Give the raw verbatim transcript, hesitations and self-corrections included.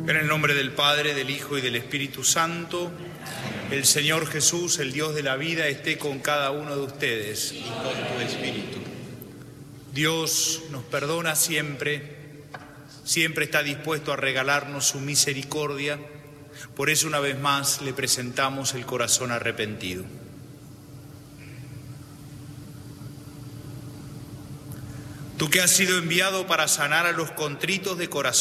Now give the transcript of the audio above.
En el nombre del Padre, del Hijo y del Espíritu Santo, el Señor Jesús, el Dios de la vida, esté con cada uno de ustedes. Y con tu espíritu. Dios nos perdona siempre, siempre está dispuesto a regalarnos su misericordia. Por eso una vez más le presentamos el corazón arrepentido. Tú que has sido enviado para sanar a los contritos de corazón,